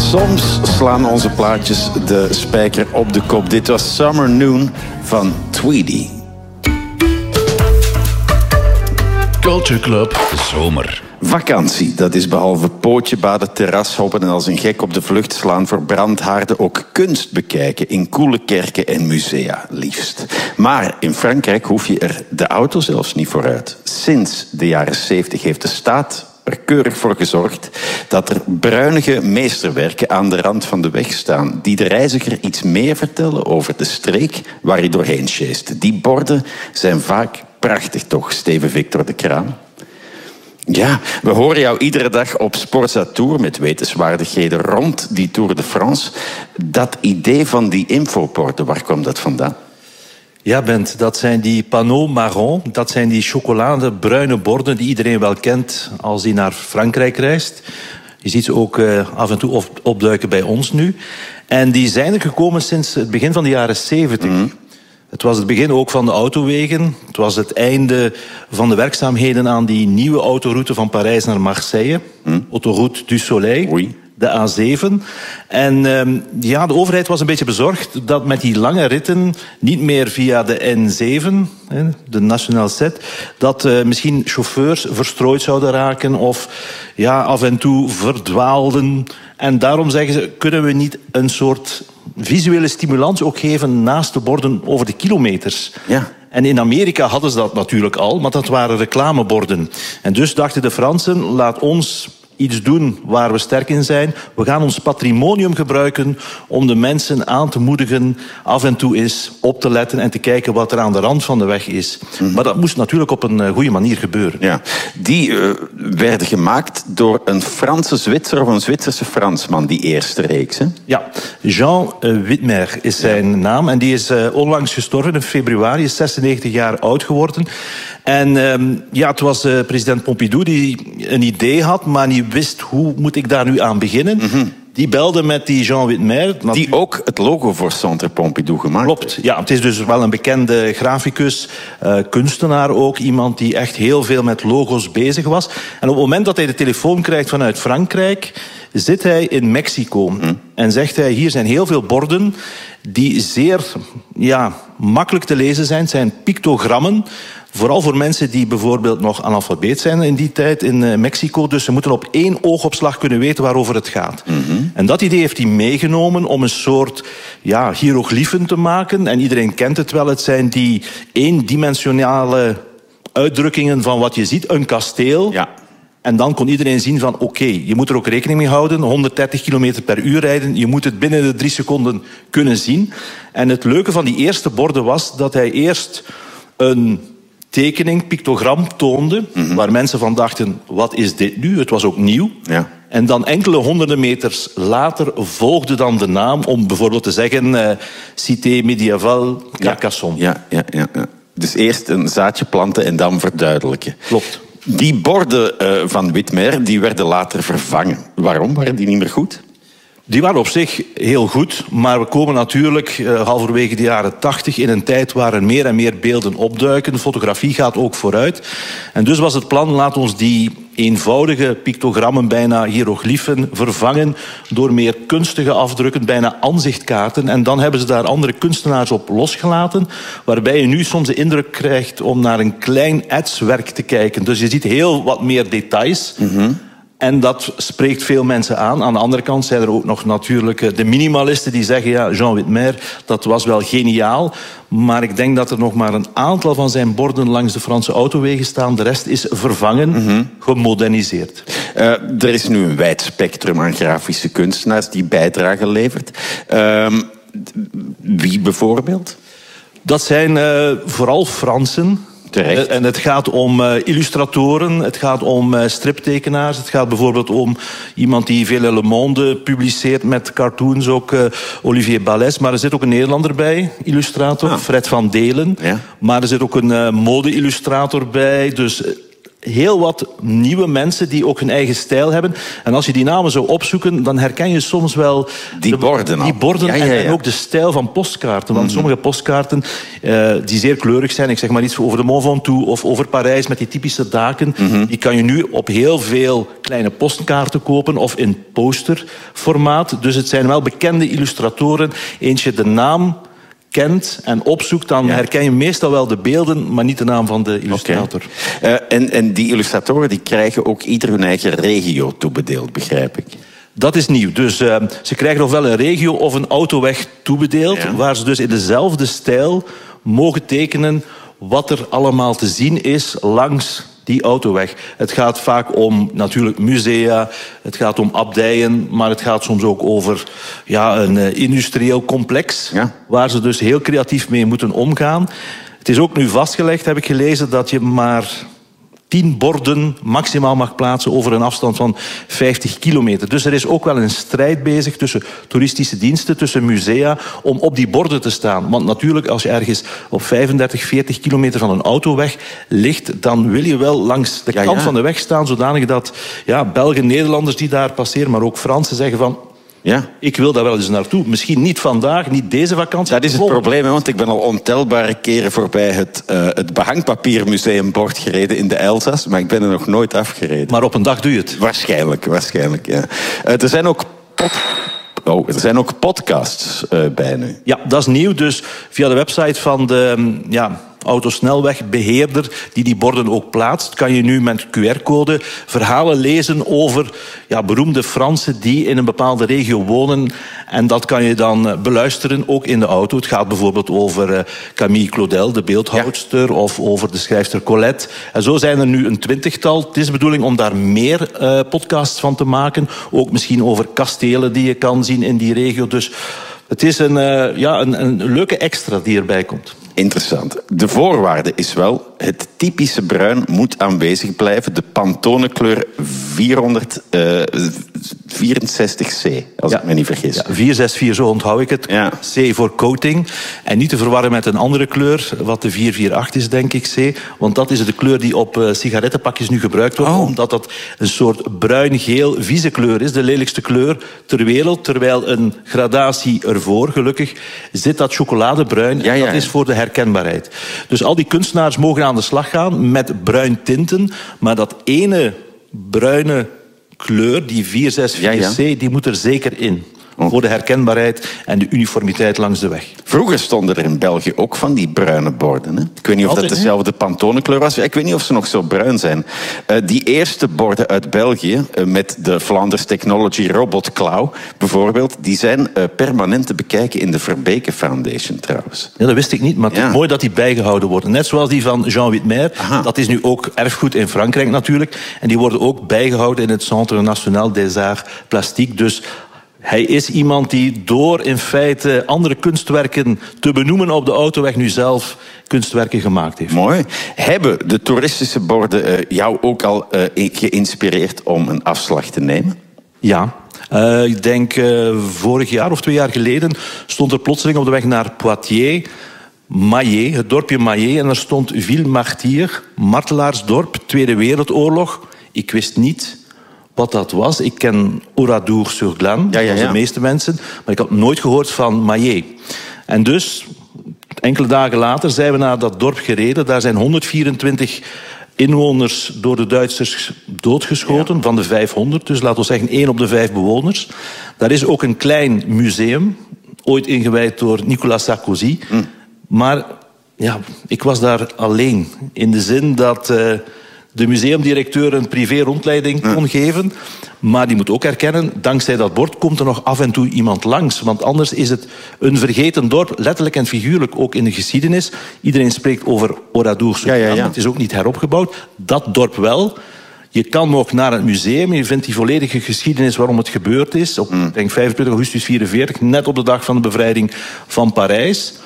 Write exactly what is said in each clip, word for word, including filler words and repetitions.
Soms slaan onze plaatjes de spijker op de kop. Dit was Summer Noon van Tweedy. Culture Club Zomer. Vakantie, dat is behalve pootje baden, terrashoppen en als een gek op de vlucht slaan voor brandhaarden ook kunst bekijken in coole kerken en musea, liefst. Maar in Frankrijk hoef je er de auto zelfs niet voor uit. Sinds de jaren zeventig heeft de staat er keurig voor gezorgd dat er bruinige meesterwerken aan de rand van de weg staan, die de reiziger iets meer vertellen over de streek waar hij doorheen sjeest. Die borden zijn vaak prachtig toch, Steven Victor de Kraan? Ja, we horen jou iedere dag op Sportza Tour met wetenswaardigheden rond die Tour de France. Dat idee van die infoborden, waar kwam dat vandaan? Ja, Bent, dat zijn die panneaux marron. Dat zijn die chocoladebruine borden die iedereen wel kent als hij naar Frankrijk reist. Je ziet ze ook uh, af en toe op, opduiken bij ons nu. En die zijn er gekomen sinds het begin van de jaren zeventig. Mm. Het was het begin ook van de autowegen. Het was het einde van de werkzaamheden aan die nieuwe autoroute van Parijs naar Marseille. Mm. Autoroute du Soleil. Oui. De A zeven. En um, ja, de overheid was een beetje bezorgd dat met die lange ritten, niet meer via de N zeven, de Nationale zet, dat uh, misschien chauffeurs verstrooid zouden raken of ja, af en toe verdwaalden. En daarom zeggen ze, kunnen we niet een soort visuele stimulans ook geven naast de borden over de kilometers? Ja. En in Amerika hadden ze dat natuurlijk al, maar dat waren reclameborden. En dus dachten de Fransen, laat ons iets doen waar we sterk in zijn. We gaan ons patrimonium gebruiken om de mensen aan te moedigen af en toe eens op te letten en te kijken wat er aan de rand van de weg is. Mm-hmm. Maar dat moest natuurlijk op een goede manier gebeuren. Ja. Die uh, werden gemaakt door een Franse Zwitser of een Zwitserse Fransman, die eerste reeks. Hè? Ja, Jean uh, Whitmer is zijn ja. naam en die is uh, onlangs gestorven in februari, is zesennegentig jaar oud geworden. En um, ja, het was uh, president Pompidou die een idee had, maar niet wist hoe moet ik daar nu aan beginnen. Mm-hmm. Die belde met die Jean Whitmer. Die ook het logo voor Centre Pompidou gemaakt Klopt, heeft. Ja, het is dus wel een bekende graficus, uh, kunstenaar ook. Iemand die echt heel veel met logo's bezig was. En op het moment dat hij de telefoon krijgt vanuit Frankrijk, zit hij in Mexico. Mm. En zegt hij, hier zijn heel veel borden die zeer ja, makkelijk te lezen zijn. Het zijn pictogrammen. Vooral voor mensen die bijvoorbeeld nog analfabeet zijn in die tijd in uh, Mexico. Dus ze moeten op één oogopslag kunnen weten waarover het gaat. Mm-hmm. En dat idee heeft hij meegenomen om een soort ja, hiërogliefen te maken. En iedereen kent het wel. Het zijn die eendimensionale uitdrukkingen van wat je ziet. Een kasteel. Ja. En dan kon iedereen zien van oké, okay, je moet er ook rekening mee houden. honderddertig kilometer per uur rijden. Je moet het binnen de drie seconden kunnen zien. En het leuke van die eerste borden was dat hij eerst een tekening, pictogram toonde, mm-hmm. waar mensen van dachten, wat is dit nu? Het was ook nieuw. Ja. En dan enkele honderden meters later volgde dan de naam om bijvoorbeeld te zeggen uh, Cité Médiévale Carcassonne. Ja, ja, ja, ja. Dus eerst een zaadje planten en dan verduidelijken. Klopt. Die borden uh, van Whitmer die werden later vervangen. Waarom? Waren die niet meer goed? Die waren op zich heel goed, maar we komen natuurlijk uh, halverwege de jaren tachtig in een tijd waar er meer en meer beelden opduiken. De fotografie gaat ook vooruit. En dus was het plan, laat ons die eenvoudige pictogrammen, bijna hiërogliefen, vervangen door meer kunstige afdrukken, bijna aanzichtkaarten. En dan hebben ze daar andere kunstenaars op losgelaten, waarbij je nu soms de indruk krijgt om naar een klein etswerk te kijken. Dus je ziet heel wat meer details. Mm-hmm. En dat spreekt veel mensen aan. Aan de andere kant zijn er ook nog natuurlijk de minimalisten die zeggen, ja, Jean Whitmer, dat was wel geniaal. Maar ik denk dat er nog maar een aantal van zijn borden langs de Franse autowegen staan. De rest is vervangen, mm-hmm. gemoderniseerd. Uh, er is nu een wijd spectrum aan grafische kunstenaars die bijdrage levert. Uh, wie bijvoorbeeld? Dat zijn uh, vooral Fransen. Terecht. En het gaat om uh, illustratoren, het gaat om uh, striptekenaars. Het gaat bijvoorbeeld om iemand die veel in Le Monde publiceert met cartoons, ook uh, Olivier Balès. Maar er zit ook een Nederlander bij, illustrator, ah. Fred van Delen. Ja. Maar er zit ook een uh, mode-illustrator bij. Dus uh, heel wat nieuwe mensen die ook hun eigen stijl hebben. En als je die namen zou opzoeken, dan herken je soms wel... Die de, borden al. Die borden ja, ja, ja. En, en ook de stijl van postkaarten. Want mm-hmm. sommige postkaarten uh, die zeer kleurig zijn, ik zeg maar iets over de Mont Ventoux of over Parijs met die typische daken, mm-hmm. die kan je nu op heel veel kleine postkaarten kopen of in posterformaat. Dus het zijn wel bekende illustratoren. Eentje de naam kent en opzoekt, dan ja. herken je meestal wel de beelden, maar niet de naam van de illustrator. Okay. Uh, en, en die illustratoren die krijgen ook ieder hun eigen regio toebedeeld, begrijp ik. Dat is nieuw. Dus uh, ze krijgen ofwel een regio of een autoweg toebedeeld, ja. waar ze dus in dezelfde stijl mogen tekenen wat er allemaal te zien is langs die autoweg. Het gaat vaak om natuurlijk musea, het gaat om abdijen, maar het gaat soms ook over ja, een uh, industrieel complex, ja. waar ze dus heel creatief mee moeten omgaan. Het is ook nu vastgelegd, heb ik gelezen, dat je maar tien borden maximaal mag plaatsen over een afstand van vijftig kilometer. Dus er is ook wel een strijd bezig tussen toeristische diensten, tussen musea, om op die borden te staan. Want natuurlijk, als je ergens op vijfendertig, veertig kilometer van een autoweg ligt, dan wil je wel langs de ja, kant ja. van de weg staan, zodanig dat ja, Belgen, Nederlanders die daar passeren, maar ook Fransen zeggen van... Ja. Ik wil daar wel eens naartoe. Misschien niet vandaag, niet deze vakantie. Dat is het probleem, hè, want ik ben al ontelbare keren voorbij het, uh, het behangpapiermuseumbord gereden in de Elzas, maar ik ben er nog nooit afgereden. Maar op een dag doe je het? Waarschijnlijk, waarschijnlijk, ja. Uh, er zijn ook... Pot... Oh, er zijn ook podcasts uh, bij nu. Ja, dat is nieuw. Dus via de website van de... Ja, autosnelwegbeheerder die die borden ook plaatst, kan je nu met Q R-code verhalen lezen over ja, beroemde Fransen die in een bepaalde regio wonen. En dat kan je dan beluisteren, ook in de auto. Het gaat bijvoorbeeld over uh, Camille Claudel, de beeldhouwster, ja. of over de schrijfster Colette. En zo zijn er nu een twintigtal. Het is de bedoeling om daar meer uh, podcasts van te maken. Ook misschien over kastelen die je kan zien in die regio. Dus het is een, uh, ja, een, een leuke extra die erbij komt. Interessant. De voorwaarde is wel, het typische bruin moet aanwezig blijven. De Pantone-kleur vierhonderdvierenzestig C, als ja. ik me niet vergis. Ja, vier zes vier, zo onthoud ik het. Ja. C voor coating. En niet te verwarren met een andere kleur, wat de vier vier acht is, denk ik, C. Want dat is de kleur die op uh, sigarettenpakjes nu gebruikt wordt. Oh. Omdat dat een soort bruin-geel vieze kleur is. De lelijkste kleur ter wereld. Terwijl een gradatie ervoor, gelukkig, zit dat chocoladebruin. Ja, ja. Dat is voor de herkenbaarheid. Dus al die kunstenaars mogen aan de slag gaan met bruin tinten, maar dat ene bruine kleur, die vier zes vier C, ja, ja. die moet er zeker in. Oh. Voor de herkenbaarheid en de uniformiteit langs de weg. Vroeger stonden er in België ook van die bruine borden. Hè? Ik weet niet of Altijd, dat dezelfde Pantone-kleur was. Ik weet niet of ze nog zo bruin zijn. Uh, die eerste borden uit België, uh, met de Flanders Technology Robot Claw bijvoorbeeld, die zijn uh, permanent te bekijken in de Verbeke Foundation trouwens. Ja, dat wist ik niet, maar het ja. is mooi dat die bijgehouden worden. Net zoals die van Jean Whitmer. Aha. Dat is nu ook erfgoed in Frankrijk natuurlijk. En die worden ook bijgehouden in het Centre National des Arts Plastiques. Dus hij is iemand die door in feite andere kunstwerken te benoemen op de autoweg nu zelf kunstwerken gemaakt heeft. Mooi. Hebben de toeristische borden uh, jou ook al uh, geïnspireerd om een afslag te nemen? Ja. Uh, ik denk uh, vorig jaar of twee jaar geleden stond er plotseling op de weg naar Poitiers Maillet, het dorpje Maillet, en er stond Ville Martyr, martelaarsdorp, Tweede Wereldoorlog. Ik wist niet wat dat was. Ik ken Oradour-sur-Glane, ja, ja, ja. de meeste mensen, maar ik had nooit gehoord van Maillet. En dus, enkele dagen later, zijn we naar dat dorp gereden. Daar zijn honderdvierentwintig inwoners door de Duitsers doodgeschoten, ja. van de vijfhonderd. Dus laten we zeggen één op de vijf bewoners. Daar is ook een klein museum, ooit ingewijd door Nicolas Sarkozy. Mm. Maar ja, ik was daar alleen. In de zin dat uh, de museumdirecteur een privé-rondleiding kon mm. geven. Maar die moet ook erkennen, dankzij dat bord komt er nog af en toe iemand langs. Want anders is het een vergeten dorp, letterlijk en figuurlijk, ook in de geschiedenis. Iedereen spreekt over Oradour-sur-Glane, ja, ja, ja. Het is ook niet heropgebouwd. Dat dorp wel. Je kan nog naar het museum, je vindt die volledige geschiedenis waarom het gebeurd is. Op mm. denk vijfentwintig augustus vierenveertig, net op de dag van de bevrijding van Parijs.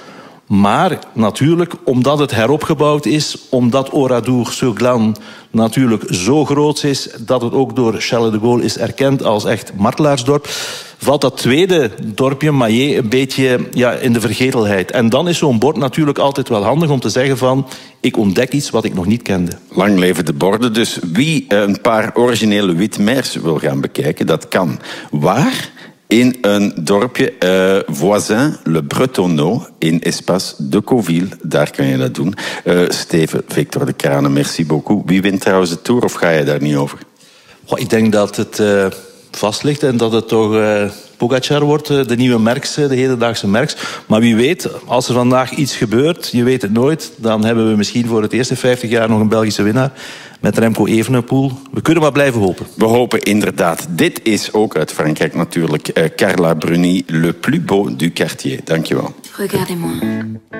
Maar natuurlijk, omdat het heropgebouwd is, omdat Oradour-sur-Glane natuurlijk zo groot is dat het ook door Charles de Gaulle is erkend als echt martelaarsdorp, valt dat tweede dorpje, Maillé, een beetje ja, in de vergetelheid. En dan is zo'n bord natuurlijk altijd wel handig om te zeggen van, ik ontdek iets wat ik nog niet kende. Lang leven de borden. Dus wie een paar originele Whitmers wil gaan bekijken, dat kan. Waar? In een dorpje, uh, Voisin, Le Bretonneau, in Espace de Cauville. Daar kan je dat doen. Uh, Steven, Victor de Crane, merci beaucoup. Wie wint trouwens de Tour of ga je daar niet over? Oh, ik denk dat het uh, vast ligt en dat het toch uh, Pogacar wordt, uh, de nieuwe Merckx, de hedendaagse Merckx. Maar wie weet, als er vandaag iets gebeurt, je weet het nooit, dan hebben we misschien voor het eerste vijftig jaar nog een Belgische winnaar. Met Remco Evenepoel. We kunnen maar blijven hopen. We hopen inderdaad. Dit is ook uit Frankrijk natuurlijk. Uh, Carla Bruni, le plus beau du quartier. Dankjewel. Regardez-moi.